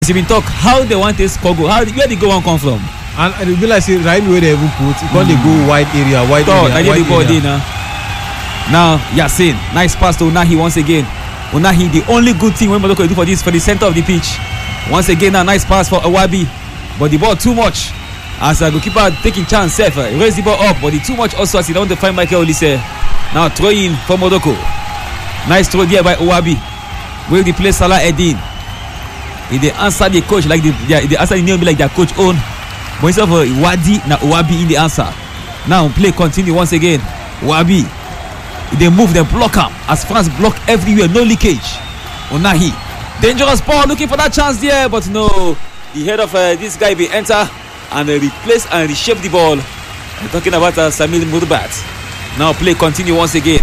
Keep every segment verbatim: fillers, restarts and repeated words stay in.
She been talk how they want to score goal. How where the goal one come from? And it will be like say right where they even put. It can't mm. they go wide area, wide Thought, area. Wide the ball area. Now. Now Yassin, nice pass to Unahi once again. Unahi, the only good thing when Morocco do for this for the center of the pitch. Once again, a nice pass for Awabi, but the ball too much. As a goalkeeper taking chance, safe, raise the ball up, but the too much also as he don't want to find Michael Olise. Now throw in for Morocco. Nice throw there by Awabi. Will the play Salah Eddin? If they answer the coach like the yeah, they answer the name like their coach own. But instead of uh, Wadi, now Wabi in the answer. Now play continue once again. Wabi. If they move, they block him. As France block everywhere, no leakage. Unahi. Dangerous ball, looking for that chance there, but no. The head of uh, this guy will enter and uh, replace and reshape the ball. I'm talking about uh, Samir Murbat. Now play continue once again.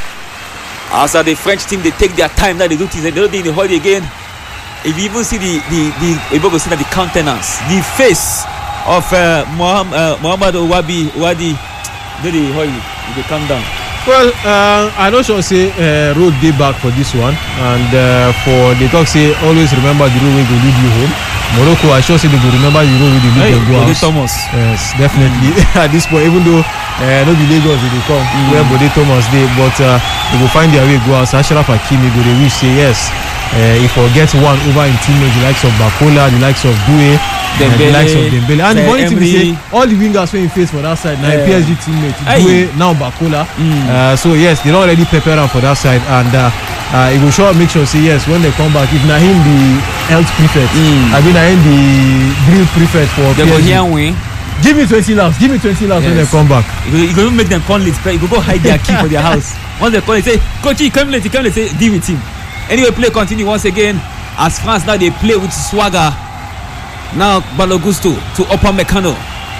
As uh, the French team, they take their time now, they do things, they don't think they hold again. If you even see the the the, the, see the countenance, the face of uh, Muhammad, uh, Muhammad Owabi Wadi, really hold it, they calm down. Well, uh, I don't sure say uh, road day back for this one, and uh, for the talk say always remember the road way to lead you home. Morocco, I sure say they will remember the road way to lead hey, them go Bode house. Thomas. Yes, definitely. Mm. At this point, even though uh, no be Lagos they come, mm. where Bode Thomas they, but uh, they will find their way go out. Ashraf Hakimi go they wish say yes. Uh, if forget one over in teammates, the likes of Bakola, the likes of Doué, uh, the likes of Dembele, and the funny thing is say all the wingers when you face for that side now, yeah. P S G teammate Doué now Bakola. Mm. Uh, so yes, they don't already prepare them for that side, and uh, uh, it will sure make sure say yes when they come back. If Nahim the health prefect, mm. I mean Nahim the drill prefect for they P S G. Go here, give me twenty laps. Give me twenty laps yes. when they come back. You go make them call it. You go go hide their key for their house. Once they call it, say coach, he come late. He come late. Say deal with him. Anyway, play continue once again as France now they play with swagger. Now Balogusto to Upper Meccano.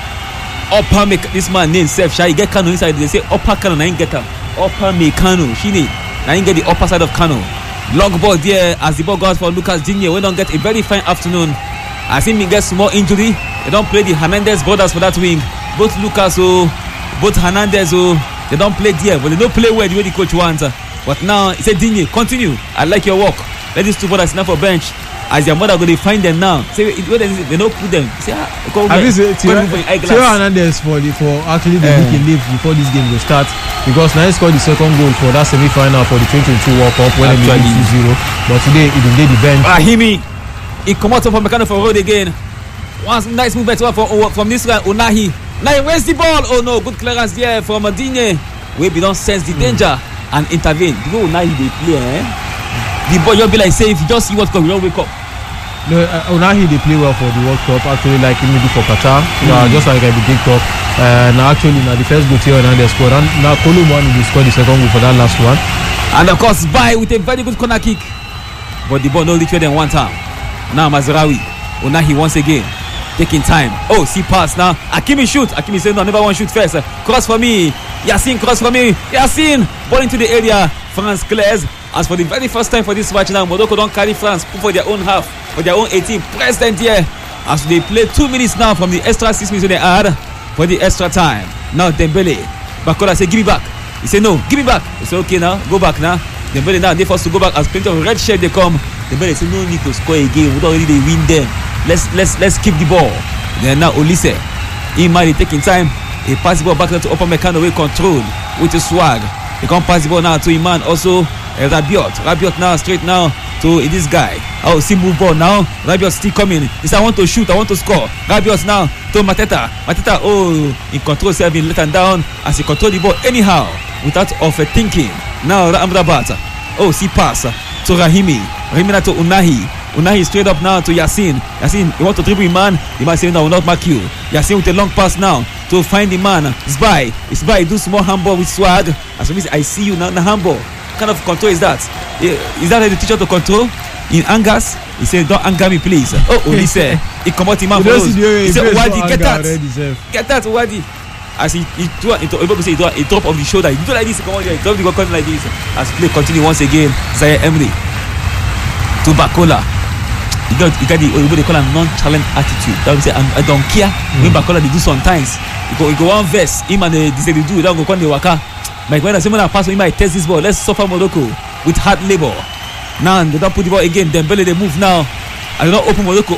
Upper Meccano, this man named Sef Shai get Kano inside. They say Upper Kano, I ain't get him. Upper Meccano, she need. I ain't get the upper side of Kano. Long ball there as the ball goes for Lucas Digne. We don't get a very fine afternoon. As him get small injury. They don't play the Hernandez brothers for that wing. Both Lucas oh, both Hernandez oh, they don't play there, but they don't play well the way the coach wants. But now he said Digne, continue. I like your work. Let these two brothers now for bench. As their mother go they find them now. Say where they, they don't put them. Say ah, go have you say Theo Hernandez for the for actually the uh, week he leave before this game will start because now he scored the second goal for that semi-final for the twenty twenty-two World Cup when they made two zero. But today he did the bench. Rahimi, he come out from Meccano for road again. One nice movement for from this guy Unahi. Now where's the ball? Oh no, good clearance there from Digne. We don't sense the danger. Mm. And intervene. The go Unahi they play, eh? The boy you'll be like say if you just see what come, you don't wake up. No, uh, Unahi they play well for the World Cup. Actually, like maybe for Qatar, mm. uh, just like I did talk. Uh, now actually, now the first goal Theo Hernandez scored, and now Kolomani they scored the second goal for that last one. And of course, by with a very good corner kick, but the ball no reach them one time. Now Mazraoui, Unahi once again taking time. Oh, see pass now. Hakimi shoot. Hakimi said no, I never want to shoot first. Cross for me. Yassin cross for me. Yassin ball into the area. France clears. As for the very first time for this match now, Morocco don't carry France for their own half, for their own eighteen. President here. As they play two minutes now from the extra six minutes they add for the extra time. Now Dembele. Bakola say give me back. He say no, give me back. He say okay now, go back now. Dembele now they forced to go back as plenty of red shirt they come. Dembele say no need to score again. We don't already they win them. Let's let's let's keep the ball. Then now Olise. Imari taking time. He pass the ball back to Upper Meccano with control with a swag. He can't pass the ball now to Iman also. Uh, Rabiot. Rabiot now straight now to uh, this guy. Oh, see move ball now. Rabiot still coming. He said I want to shoot. I want to score. Rabiot now to Mateta. Mateta oh in control serving let him down as he control the ball anyhow without overthinking. Now Amrabat. Oh see pass to Rahimi. Rahimi now to Unahi. Unahi straight up now to Yassin. Yassin, you want to dribble Iman? Iman saying no, I will not mark you. Yassin with a long pass now to find the man. Zbai. Zbai do small handball with swag. As long as I see you now, the handball. What kind of control is that? Is that how the teacher to control? In Angas, he said, don't anger me, please. Oh, Olise. He come out Iman for those. He said, Wadi, get that. Get that, Wadi. As he he do it, he do a drop of the shoulder. He do like this, he come out here, he drop the gun like this. As play continue once again, Zaire Emery to Bakola. You got, you got the what they call a non-challenge attitude. That will say, I, I don't care. Mm. When Bakola they do sometimes, you go, you go one verse. Him and they, they say they do. They don't go on the waka. Like when I say when I pass, we might test this ball. Let's suffer Morocco with hard labor. Now they don't put the ball again. Dembele they move now. I do not open Morocco